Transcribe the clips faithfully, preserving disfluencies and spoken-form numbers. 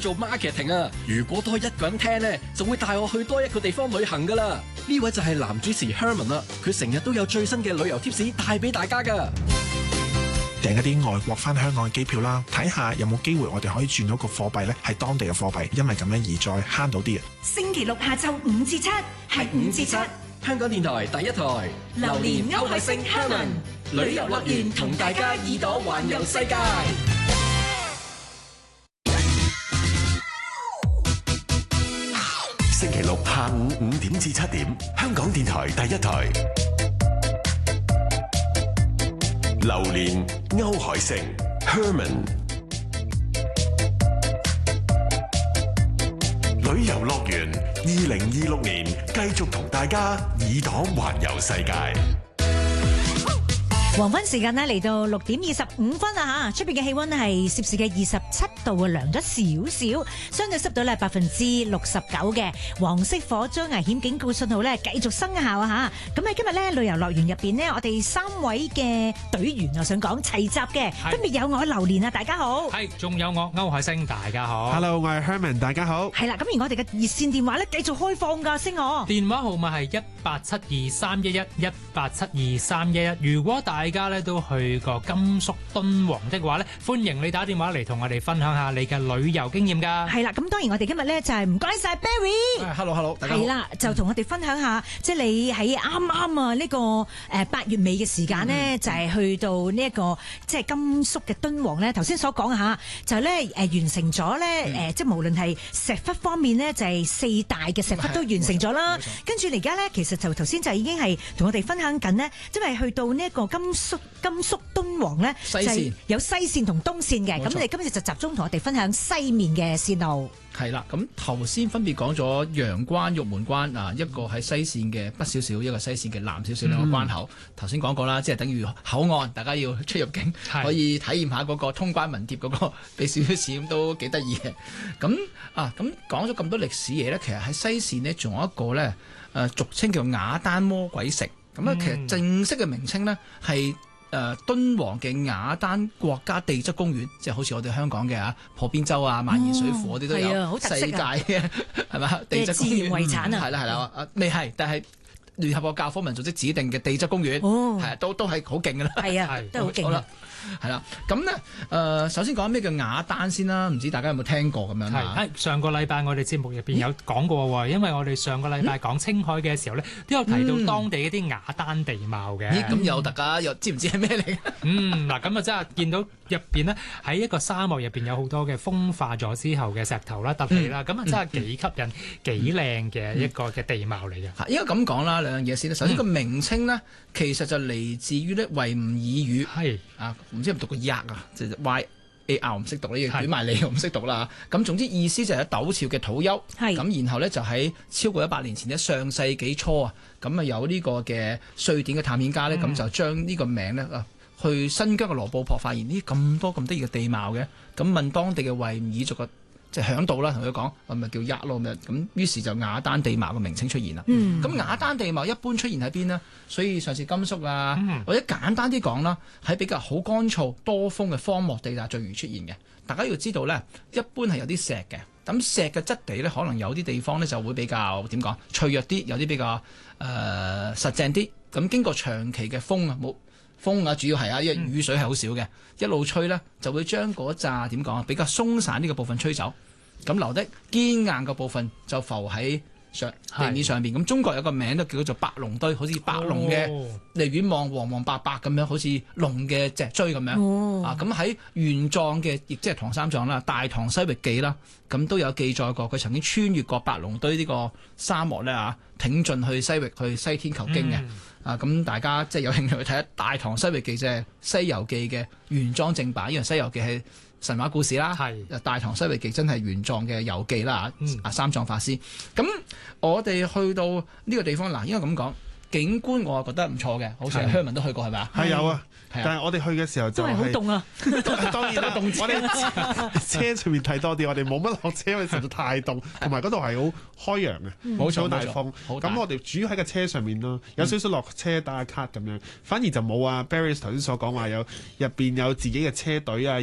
做 marketing 啊！如果多一個人聽呢，就會帶我去多一個地方旅行噶啦。呢位就係男主持 Herman 啦，佢成日都有最新嘅旅遊貼士帶俾大家噶。 訂一啲外國返香港嘅機票啦，睇下有冇機會我哋可以轉到個貨幣呢係當地嘅貨幣，因為咁樣而再慳到啲嘅。 星期六下晝五至七，係五至七， 香港電台第一台， 榴蓮歐海星 Herman 旅遊樂園同大家耳朵環遊世界。 星期六下午五點至七點，香港電台第一台。榴蓮歐海星 Herman 旅遊樂園二零二六年繼續同大家耳朵環遊世界。 黃昏時間呢嚟到六點二十五分啦吓，出邊嘅氣溫係攝氏嘅二十七度啊，涼咗少少，相對濕度咧百分之六十九嘅，黃色火災危險警告信號咧繼續生效啊吓。咁喺今日咧旅遊樂園入邊呢，我哋三位嘅隊員啊想講齊集嘅，分別有我榴蓮啊，大家好。 係，仲有我歐海星，大家好。 Hello， 我係 Herman， 大家好。 係啦，咁而我哋嘅熱線電話咧繼續開放噶，星我電話號碼係一八七二三一一一八七二三一一。如果大家咧都去過甘肅敦煌的話咧，歡迎你打電話嚟同我哋分享下你嘅旅遊經驗噶。 係啦，咁當然我哋今日咧就係唔該晒 Barry。 Hello Hello， 大家好。係啦，就同我哋分享下，即係你喺啱啱啊呢個誒八月尾嘅時間咧，嗯、就係去到呢、這、一個即係甘肅嘅敦煌咧。頭先所講下，就咧誒完成咗咧誒，即係無論係石窟方面咧，就係四大嘅石窟都完成咗啦。跟住嚟而家咧，其實就頭先就已經係同我哋分享緊呢，即係去到呢一個甘肅。甘肅敦煌咧，就係有西線同東線嘅，咁你今日就集中同我哋分享西面嘅線路。 係啦，咁頭先分別講咗陽關、玉門關啊，一個喺西線嘅北少少，一個西線嘅南少少兩個關口。頭先講過啦，即係等於口岸，大家要出入境可以體驗下嗰個通關文牒嗰個，俾少少錢咁都幾得意嘅。咁啊，咁講咗咁多歷史嘢咧，其實喺西線呢，仲有一個咧，誒俗稱叫雅丹魔鬼城。咁啊，其實正式嘅名稱咧係。誒、呃、敦煌嘅雅丹國家地質公園，即係好似我哋香港嘅啊破邊洲啊、萬宜水庫嗰啲都有世界嘅係嘛地質公園遺產啊，係啦係啦啊未係，但係聯合國教科文組織指定嘅地質公園，係、哦、啊都都係好勁㗎啦， 係啊都好勁啦。 係啦，咁咧誒，首先講咩叫雅丹先啦，唔知大家有冇聽過咁樣啊？ 係上個禮拜我哋節目入邊有講過喎，因為我哋上個禮拜講青海嘅時候咧，都有提到當地一啲雅丹地貌嘅。 咦，咁有大家又知唔知係咩嚟？ 嗯，嗱，咁啊真係見到入邊呢，喺一個沙漠入邊有好多嘅風化咗之後嘅石頭啦、突起啦，咁啊真係幾吸引、幾靚嘅一個嘅地貌嚟嘅。 嚇，應該咁講啦，兩樣嘢先啦。首先個名稱咧，其實就嚟自於咧維吾爾語，係啊。唔知係唔讀個呀啊，即係 Y A R 唔識讀呢嘢，捲埋你我唔識讀啦。咁總之意思就係陡峭嘅土丘，咁然後咧就喺超過一百年前咧，上世紀初啊，咁啊有呢個嘅瑞典嘅探險家咧，咁、嗯、就將呢個名咧啊去新疆嘅羅布泊發現呢咁多咁得意嘅地貌嘅，咁問當地嘅維吾爾族嘅。即係響度啦，同佢講，咁咪叫雅咯咁樣，咁於是就雅丹地貌嘅名稱出現啦。咁、嗯、雅丹地貌一般出現喺邊呢？所以上次甘肅啊，嗯、或者簡單啲講啦，喺比較好乾燥、多風嘅荒漠地帶最容易出現嘅。大家要知道咧，一般係有啲石嘅，咁石嘅質地咧，可能有啲地方咧就會比較點講脆弱啲，有啲比較誒、呃、實淨啲。咁經過長期嘅風啊，冇風啊，主要係啊，因為雨水係好少嘅、嗯，一路吹咧就會將嗰紮點講啊，比較鬆散呢個部分吹走。咁留低堅硬嘅部分就浮喺上地面上邊。咁中國有個名都叫做白龍堆，好似白龍嘅離遠望黃黃白白咁樣，好似龍嘅脊椎咁樣。哦、啊，咁喺玄奘嘅，亦即係唐三藏啦，《大唐西域記》啦，咁都有記載過，佢曾經穿越過白龍堆呢個沙漠咧啊，挺進去西域去西天求經嘅。嗯啊，咁大家即係有興趣去睇下《大唐西域記》，即係《西遊記》嘅原裝正版，因為《西遊記》係神話故事啦，係《大唐西域記》真係原裝嘅遊記啦。啊、嗯，三藏法師。咁我哋去到呢個地方，嗱，應該咁講，景觀我係覺得唔錯嘅，好似香文都去過係咪啊？係有啊。但係我哋去嘅時候就係、是、 好凍啊！ 當然啦，凍我哋車上面睇多啲，我哋冇乜落車，因為實在太凍，同埋嗰度係好開揚嘅，冇好大風。咁我哋主要喺個車上面咯，有少少落車打下卡咁樣，反而就冇啊。Barry 頭先所講話有入邊有自己嘅車隊啊，要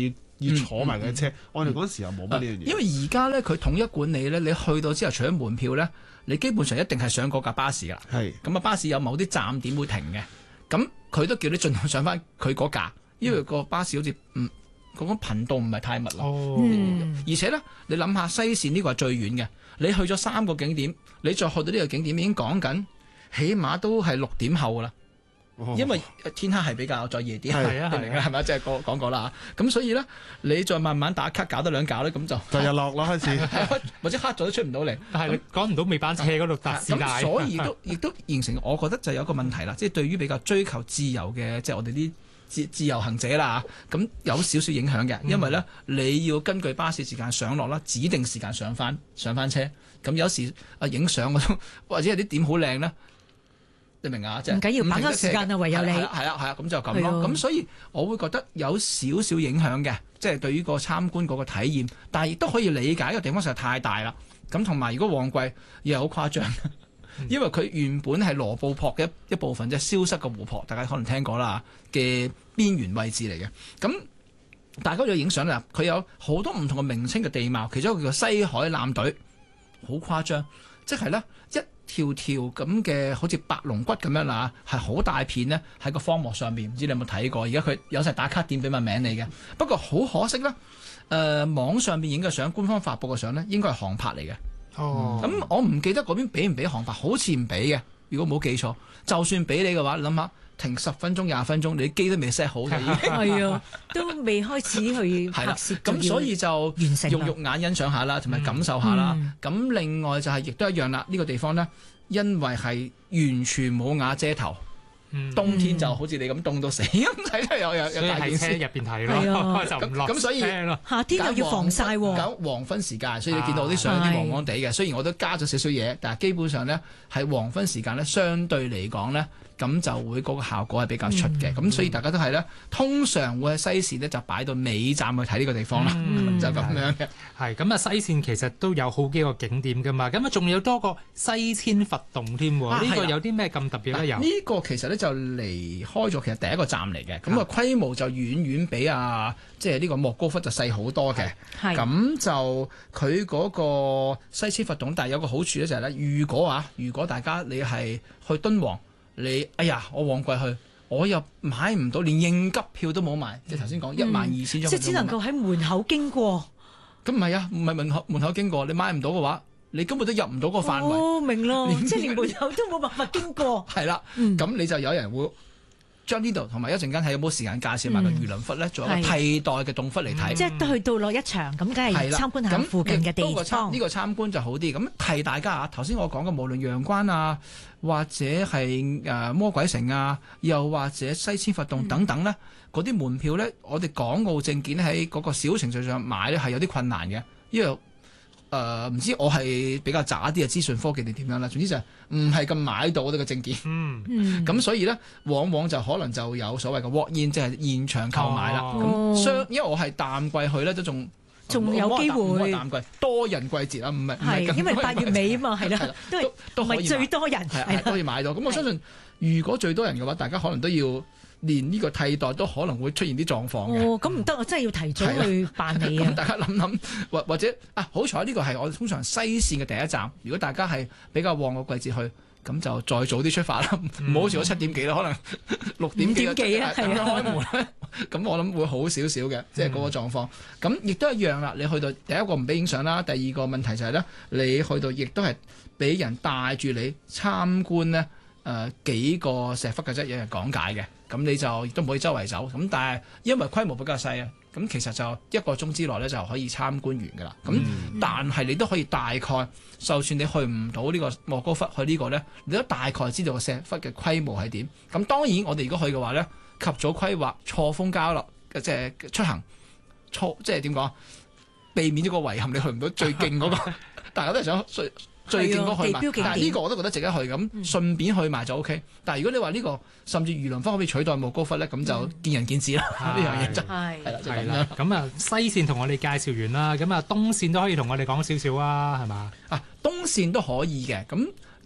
要坐埋嘅車。嗯、我哋嗰陣時又冇乜呢樣嘢。 因為而家咧佢統一管理咧，你去到之後除咗門票咧，你基本上一定係上嗰架巴士㗎啦。係咁啊，巴士有某啲站點會停嘅，咁佢都叫你盡量上翻佢嗰架，因為個巴士好似唔嗰個頻道唔係太密咯。哦嗯、而且咧，你諗下西線呢個係最遠嘅，你去咗三個景點，你再去到呢個景點已經講緊，起碼都係六點後㗎啦。因為天黑係比較再夜啲，係啊，明係咪？即係講講過啦。咁所以咧，你再慢慢打卡搞多兩搞咧，咁就就日落咯開始， 或者黑咗都出唔到嚟。 但係你趕唔到尾班車嗰度搭時間。 咁所以都亦都形成，我覺得就有一個問題啦。即係對於比較追求自由嘅，即係我哋啲自自由行者啦，咁有少少影響嘅。因為咧，你要根據巴士時間上落啦，指定時間上翻上翻車。咁有時啊影相或者有啲點好靚咧。你明啊？即係唔緊要，把握時間啊，唯有你係啊係啊係啊，咁就咁咯。咁所以我會覺得有少少影響嘅，即係對於個參觀嗰個體驗。但係亦都可以理解，呢個地方實在太大啦。咁同埋如果旺季又好誇張，因為佢原本係羅布泊嘅一部分，即係消失嘅湖泊，大家可能聽過啦嘅邊緣位置嚟嘅。咁大家有影相啦，佢有好多唔同嘅名稱嘅地貌，其中一個叫西海艦隊，好誇張，即係咧一條條咁嘅好似白龍骨咁樣啦，係好大片呢，喺個荒漠上面，唔知你有冇睇過？而家佢有晒打卡點俾埋名你嘅。不過好可惜啦，誒、呃、網上邊影嘅相，官方發布嘅相呢，應該係航拍嚟嘅。哦，咁、嗯、我唔記得嗰邊俾唔俾航拍，好似唔俾嘅。如果冇記錯，就算俾你嘅話，諗下停十分鐘、廿分鐘，你機都未 set 好嘅已經。 係啊，都未開始去拍攝。 咁所以就用肉眼欣賞下啦，同埋感受下啦。咁、嗯、另外就係亦都一樣啦，呢、呢個地方呢。因為係完全冇瓦遮頭，嗯、冬天就好似你咁凍到死咁，睇都有有有大件事。所以喺車入邊睇咯，就唔落車咯。咁所以夏天又要防曬喎。 咁黃昏時間，所以你見到啲相有啲黃黃地嘅。雖然我都加咗少少嘢，但係基本上咧係黃昏時間咧，相對嚟講咧。咁就會嗰個效果係比較出嘅，咁、嗯、所以大家都係咧，通常會喺西線呢就擺到尾站去睇呢個地方啦，嗯、就咁樣嘅。係咁啊，西線其實都有好幾個景點噶嘛，咁啊仲有多個西遷佛洞添喎，呢、啊、個有啲咩咁特別咧？有呢、啊這個其實咧就離開咗其實第一個站嚟嘅，咁啊規模就遠遠比啊即係呢個莫高窟就細好多嘅，咁就佢嗰個西遷佛洞，但係有個好處咧就係、是、咧，如果啊，如果大家你係去敦煌。你哎呀，我旺季去，我又買唔到，連應急票都冇買。即係頭先講一萬二千張， 即係只能夠喺門口經過。 咁唔係啊，唔係門口門口經過，你買唔到嘅話，你根本都入唔到個範圍。 哦，明咯，即係連門口都冇辦法經過。 係啦，咁、嗯、你就有人會將呢度同埋一陣間係有冇時間介紹埋個魚鱗窟咧，做一個替代嘅洞窟嚟睇。即係都去到落一場，咁梗係參觀下附近嘅地方。呢、這個參觀就好啲。咁提大家啊，頭先我講嘅無論陽關啊，或者係誒魔鬼城啊，又或者西遷佛洞等等咧，嗰、嗯、啲門票咧，我哋港澳證件喺嗰個小程序上買咧係有啲困難嘅，因為。誒、呃、唔知我係比較渣啲嘅資訊科技定點樣啦，總之就唔係咁買到我哋嘅證件。嗯，咁所以咧，往往就可能就有所謂嘅 walk in，即係現場購買啦。咁、哦、相因為我係淡季去咧，都仲仲有機會。 淡季多人季節啊，唔係係因為八月尾啊嘛，係啦，都係都係最多人係都可以買到。咁我相信，如果最多人嘅話，大家可能都要。連呢個替代都可能會出現啲狀況嘅。 哦，咁唔得，我真係要提早去辦理啊！ 咁大家諗諗，或或者啊，好彩呢個係我哋通常西線嘅第一站。如果大家係比較旺個季節去，咁就再早啲出發啦，唔好好似我七點幾啦，可能六點幾幾啊，係啊， 開門咧。咁我諗會好少少嘅，即係嗰個狀況。咁亦都一樣啦。你去到第一個唔俾影相啦，第二個問題就係、是、咧，你去到亦都係俾人帶住你參觀呢誒、呃、幾個石窟嘅啫，有人講解嘅。咁你就亦都唔可以周圍走，咁但係因為規模比較細啊，咁其實就一個鐘之內咧就可以參觀完噶啦。咁、嗯、但係你都可以大概，就算你去唔到呢個莫高窟去呢個咧，你都大概知道個石窟嘅規模係點。咁當然我哋如果去嘅話咧，及早規劃錯峰交流嘅即係出行，錯即係點講，避免咗個遺憾，你去唔到最勁嗰、那個，大家都係想最最勁嗰個去埋。但係呢個我都覺得值得去，咁順便去埋就 O K。但係如果你話呢、這個甚至魚鱗窟可唔可以取代莫高窟咧，咁就見仁見智啦。呢樣嘢就係啦，係啦。咁啊，西線同我哋介紹完啦，咁啊東線都可以同我哋講少少啊，係嘛？啊，東線都可以嘅。咁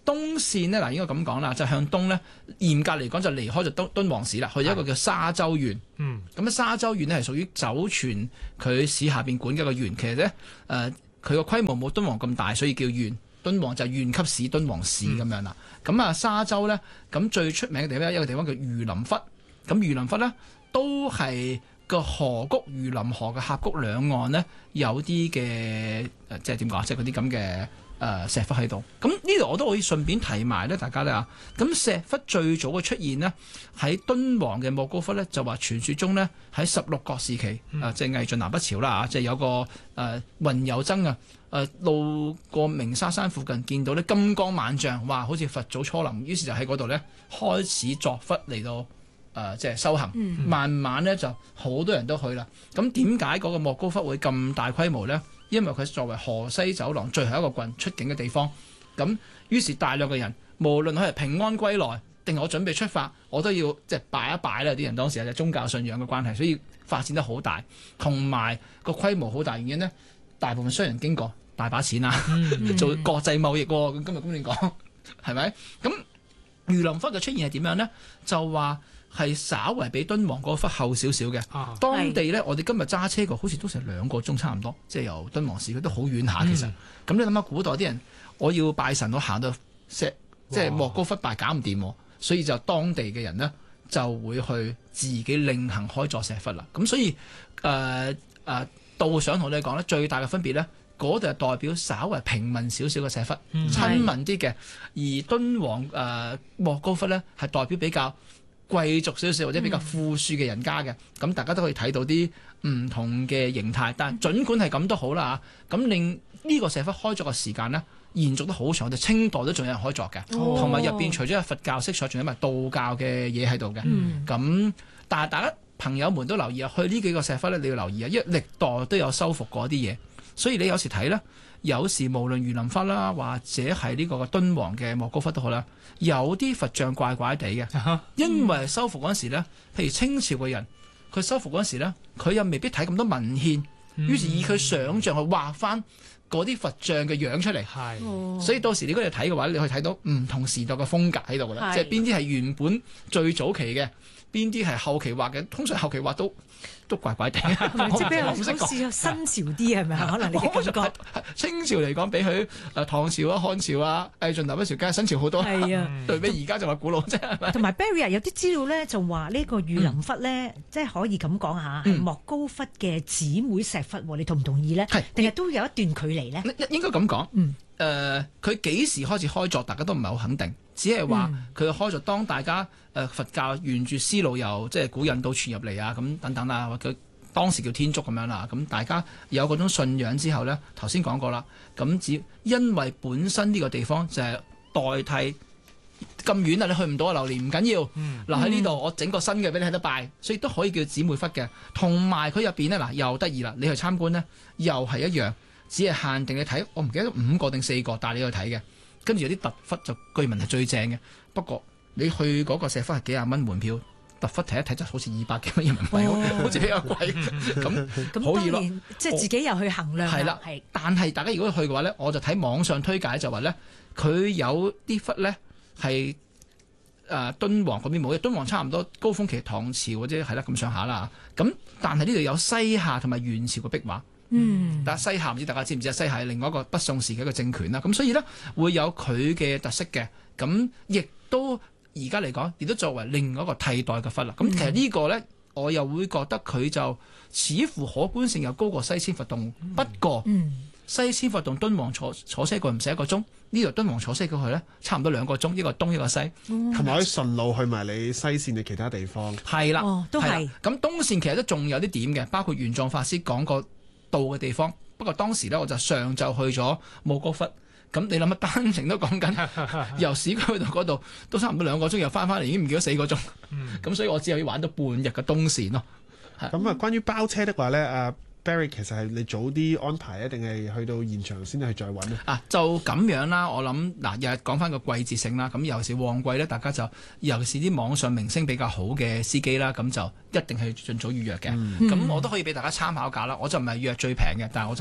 東線呢，嗱應該咁講啦，就向東呢，嚴格嚟講就離開咗敦敦煌市啦，去咗一個叫沙洲縣。嗯，咁啊沙洲縣呢係屬於酒泉佢市下邊管嘅一個縣，其實咧誒佢個規模冇敦煌咁大，所以叫縣。敦煌就係縣級市敦煌市咁樣啦。咁啊、嗯、沙洲呢，咁最出名嘅地方一個地方叫榆林窟。咁榆林窟呢，都係個河谷榆林河嘅峽谷兩岸呢，有啲嘅誒即係點講，即係嗰啲咁嘅。誒、呃、石窟喺度，咁呢度我都可以順便提埋咧，大家咧啊，咁石窟最早嘅出現呢，喺敦煌嘅莫高窟咧，就話傳說中呢，喺十六國時期，嗯、啊即係魏晉南北朝啦啊，即係有個誒雲有僧啊，誒路過鳴沙山附近，見到咧金光萬丈，哇，好似佛祖初臨，於是就喺嗰度咧開始作窟嚟到誒、呃、即係修行，嗯、慢慢咧就好多人都去啦。咁點解嗰個莫高窟會咁大規模咧？因為佢作為河西走廊最後一個郡出境嘅地方，咁於是大量嘅人，無論佢係平安歸來定係我準備出發，我都要即係拜一拜啦。啲人當時係宗教信仰嘅關係，所以發展得好大，同埋個規模好大。原因呢，大部分商人經過，大把錢啊，嗯、做國際貿易喎。咁今日咁亂講，係咪？咁榆林窟嘅出現係點樣呢？就話係稍為比敦煌嗰窟後少少嘅，啊、當地咧，我哋今日揸車過，好似都成兩個鐘差唔多，即係由敦煌市區都好遠下。其實，咁、嗯、你諗下，古代啲人我要拜神，我行到石即係莫高窟拜搞唔掂，所以就當地嘅人呢，就會去自己另行開座石窟啦。咁所以誒誒、呃呃，道上同你講咧，最大嘅分別咧，嗰度係代表稍為平民少少嘅石窟，嗯、親民啲嘅，而敦煌誒、呃、莫高窟咧係代表比較貴族少少或者比較富庶嘅人家嘅，咁、嗯、大家都可以睇到啲唔同嘅形態。但係儘管係咁都好啦嚇，咁令呢個石窟開咗嘅時間呢，延續得好長，我哋清代都仲有人開作嘅，同埋入邊除咗有佛教色彩，仲有埋道教嘅嘢喺度嘅。咁、嗯、但係大家朋友們都留意啊，去呢幾個石窟咧，你要留意啊，因為歷代都有修復過啲嘢，所以你有時睇呢，有時無論榆林窟啦，或者係呢個敦煌嘅莫高窟都好啦，有啲佛像怪怪地嘅，嗯、因為修復嗰陣時咧，譬如清朝嘅人，佢修復嗰陣時咧，佢又未必睇咁多文獻，於、嗯、是以佢想像去畫翻嗰啲佛像嘅樣出嚟，是所以到時你嗰度睇嘅話，你可以睇到唔同時代嘅風格喺度噶啦，是即係邊啲係原本最早期嘅，邊啲係後期畫嘅，通常後期畫都都怪怪地，即係比較好似新潮啲係咪啊？可能你嘅感覺清朝嚟講，比佢誒唐朝啊、漢朝啊、魏晉南北朝梗係新潮好多。係啊，對比而家就話古老啫，係咪？同埋 Barry 有啲資料咧，就話呢個榆林窟咧，嗯、即係可以咁講下，係莫高窟嘅姊妹石窟，你同唔同意咧？係定係都有一段距離咧？ 應該咁講。嗯。誒、呃，佢幾時開始開作，大家都唔係好肯定，只係話佢開作當大家誒、呃、佛教沿住絲路由即係古印度傳入嚟啊，咁等等啦，或者當時叫天竺咁樣啦，咁大家有嗰種信仰之後咧，頭先講過啦，咁只因為本身呢個地方就係代替咁遠啊，你去唔到啊，榴蓮唔緊要，嗱喺呢度我整個新嘅俾你喺度拜，所以都可以叫姊妹窟嘅，同埋佢入邊咧嗱又得意啦，你去參觀咧又係一樣。只係限定你睇，我唔記得五個定四個，帶你去睇嘅。跟住有啲特窟就據聞係最正嘅。不過你去嗰個石窟係幾廿蚊門票，特窟睇一睇就好似二百幾蚊人民幣，哦、好似比較貴。咁咁可以咯， 即係自己又去衡量。 係啦，係。但係大家如果去嘅話咧，我就睇網上推介就話咧，佢有啲窟咧係誒敦煌嗰邊冇嘅，敦煌差唔多高峰期唐朝或者係啦咁上下啦。咁但係呢度有西夏同埋元朝嘅壁畫。嗯，但係西夏唔知大家知唔知啊？西夏係另外一個北宋時期嘅一個政權啦，咁所以咧會有佢嘅特色嘅，咁亦都而家嚟講，亦都作為另外一個替代嘅窟啦。咁、嗯、其實個呢個咧，我又會覺得佢就似乎可觀性又高過西遷佛洞。嗯、不過，嗯、西遷佛洞敦煌坐坐車過唔使一個鐘，呢度敦煌坐車過去咧差唔多兩個鐘，一個東一個西， 同埋可以順路去埋你西線嘅其他地方。 係啦、 哦，都係。 咁東線其實都仲有啲點嘅，包括玄奘法師講過到嘅地方，不過當時咧我就上晝去咗莫高窟，咁你諗下單程都講緊由市區去到嗰度都差唔多兩個鐘，又翻翻嚟已經唔見咗四個鐘，咁、嗯、所以我只可以玩到半日嘅東線咯。 咁啊，關於包車的話咧，阿 Barry 其實係你早啲安排啊，定係去到現場先去再揾咧？ 啊，就咁樣啦。我諗嗱，日日講翻個季節性啦。咁尤其是旺季咧，大家就尤其是啲網上明星比較好嘅司機啦，咁就一定係盡早預約嘅。咁、嗯、我都可以俾大家參考價啦。我就唔係約最平嘅，但係我就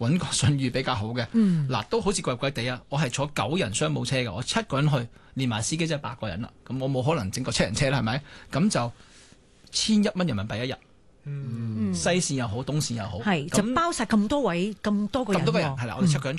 揾個信譽比較好嘅。嗱、 嗯， 都好似貴貴地啊！我係坐九人商務車嘅，我七個人去，連埋司機即係八個人啦。咁我冇可能整個七人車啦，係咪？咁就千一蚊人民幣一日。嗯，西線又好，東線又好， 係就包晒咁多位咁多個人。 咁多個人係啦，我哋七個人。